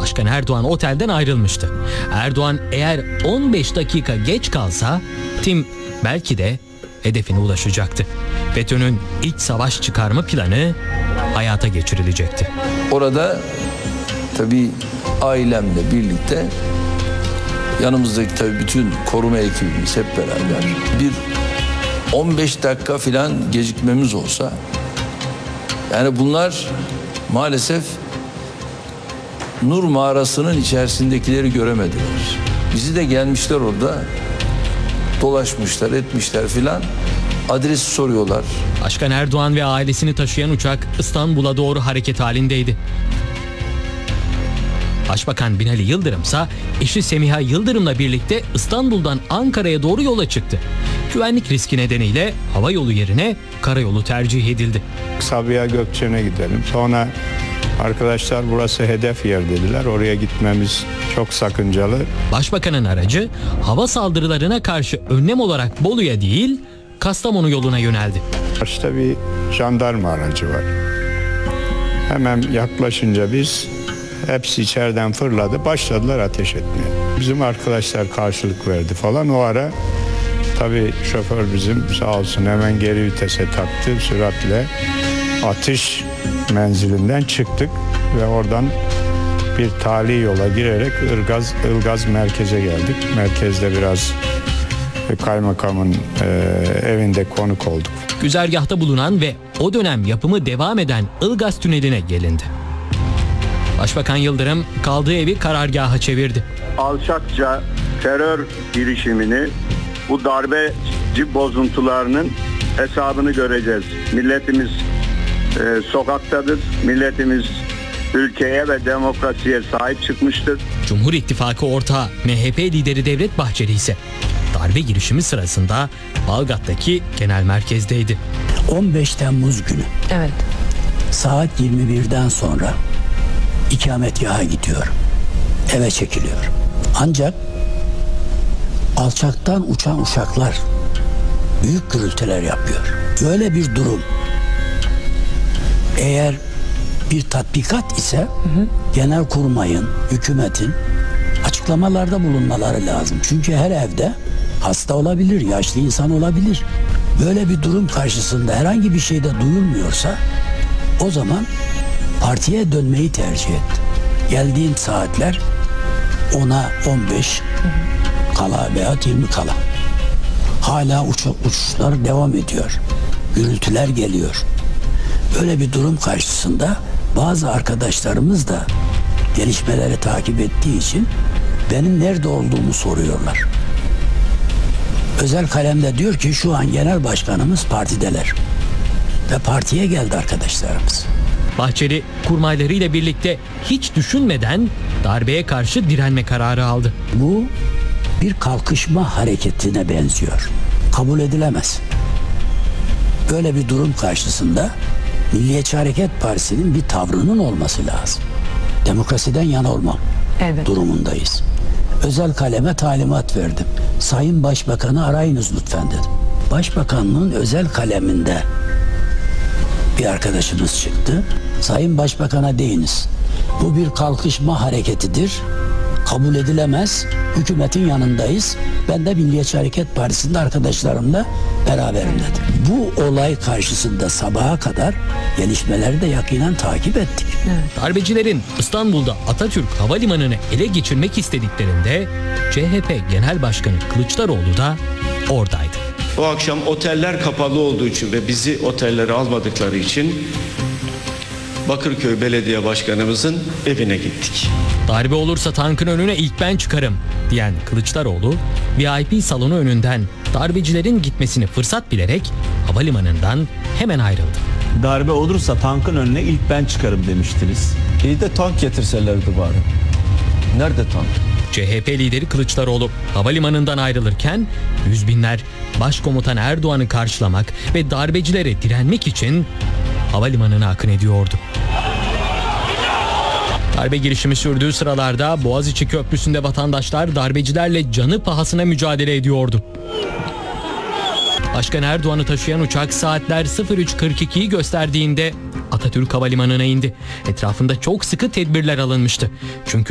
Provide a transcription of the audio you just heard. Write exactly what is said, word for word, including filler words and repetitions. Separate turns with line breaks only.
Başkan Erdoğan otelden ayrılmıştı. Erdoğan eğer on beş dakika geç kalsa Tim belki de hedefine ulaşacaktı. FETÖ'nün iç savaş çıkarma planı hayata geçirilecekti.
Orada tabii ailemle birlikte yanımızdaki tabii bütün koruma ekibimiz hep beraber bir on beş dakika filan gecikmemiz olsa, yani bunlar maalesef Nur Mağarası'nın içerisindekileri göremediler. Bizi de gelmişler orada dolaşmışlar etmişler filan, adresi soruyorlar.
Başkan Erdoğan ve ailesini taşıyan uçak İstanbul'a doğru hareket halindeydi. Başbakan Binali Yıldırım ise eşi Semiha Yıldırım'la birlikte İstanbul'dan Ankara'ya doğru yola çıktı. Güvenlik riski nedeniyle hava yolu yerine karayolu tercih edildi.
Sabiha Gökçen'e gidelim. Sonra arkadaşlar burası hedef yer dediler. Oraya gitmemiz çok sakıncalı.
Başbakanın aracı hava saldırılarına karşı önlem olarak Bolu'ya değil Kastamonu yoluna yöneldi.
Karşıda bir jandarma aracı var. Hemen yaklaşınca biz hepsi içeriden fırladı. Başladılar ateş etmeye. Bizim arkadaşlar karşılık verdi falan. O ara tabii şoför bizim sağ olsun hemen geri vitese taktı. Süratle atış menzilinden çıktık ve oradan bir tali yola girerek Ilgaz, Ilgaz merkeze geldik. Merkezde biraz kaymakamın e, evinde konuk olduk.
Güzergahta bulunan ve o dönem yapımı devam eden Ilgaz Tüneli'ne gelindi. Başbakan Yıldırım kaldığı evi karargaha çevirdi.
Alçakça terör girişimini, bu darbeci bozuntularının hesabını göreceğiz. Milletimiz e, sokaktadır. Milletimiz ülkeye ve demokrasiye sahip çıkmıştır.
Cumhur İttifakı ortağı M H P lideri Devlet Bahçeli ise darbe girişimi sırasında Bağdat'taki genel merkezdeydi.
on beş Temmuz günü.
Evet.
Saat yirmi birden sonra ikametgaha gidiyor. Eve çekiliyor. Ancak alçaktan uçan uçaklar büyük gürültüler yapıyor. Böyle bir durum eğer bir tatbikat ise hı hı. Genelkurmay'ın, hükümetin açıklamalarda bulunmaları lazım. Çünkü her evde hasta olabilir, yaşlı insan olabilir. Böyle bir durum karşısında herhangi bir şey de duyulmuyorsa o zaman partiye dönmeyi tercih etti. Geldiğim saatler ona on beş kala veya yirmi kala. Hala uçak uçuşlar devam ediyor. Gürültüler geliyor. Böyle bir durum karşısında bazı arkadaşlarımız da gelişmeleri takip ettiği için benim nerede olduğumu soruyorlar. Özel kalemde diyor ki şu an genel başkanımız partideler. Ve partiye geldi arkadaşlarımız.
Bahçeli kurmaylarıyla birlikte hiç düşünmeden darbeye karşı direnme kararı aldı.
Bu bir kalkışma hareketine benziyor. Kabul edilemez. Böyle bir durum karşısında Milliyetçi Hareket Partisi'nin bir tavrının olması lazım. Demokrasiden yana olmam evet. durumundayız. Özel kaleme talimat verdim. Sayın Başbakan'ı arayınız lütfen dedim. Başbakanlığın özel kaleminde bir arkadaşımız çıktı. Sayın Başbakan'a deyiniz. Bu bir kalkışma hareketidir. Kabul edilemez. Hükümetin yanındayız. Ben de Milliyetçi Hareket Partisi'nde arkadaşlarımla beraberim dedim. Bu olay karşısında sabaha kadar gelişmeleri de yakinen takip ettik.
Evet. Darbecilerin İstanbul'da Atatürk Havalimanı'nı ele geçirmek istediklerinde C H P Genel Başkanı Kılıçdaroğlu da oradaydı.
O akşam oteller kapalı olduğu için ve bizi otellere almadıkları için Bakırköy Belediye Başkanımızın evine gittik.
Darbe olursa tankın önüne ilk ben çıkarım diyen Kılıçdaroğlu V I P salonu önünden darbecilerin gitmesini fırsat bilerek havalimanından hemen ayrıldı.
Darbe olursa tankın önüne ilk ben çıkarım demiştiniz.
İyi de tank getirselerdi bari. Nerede tank?
C H P lideri Kılıçdaroğlu havalimanından ayrılırken yüz binler Başkomutan Erdoğan'ı karşılamak ve darbecilere direnmek için havalimanına akın ediyordu. Darbe girişimi sürdüğü sıralarda Boğaziçi Köprüsü'nde vatandaşlar darbecilerle canı pahasına mücadele ediyordu. Başkan Erdoğan'ı taşıyan uçak saatler sıfır üç kırk ikiyi gösterdiğinde Atatürk Havalimanı'na indi. Etrafında çok sıkı tedbirler alınmıştı. Çünkü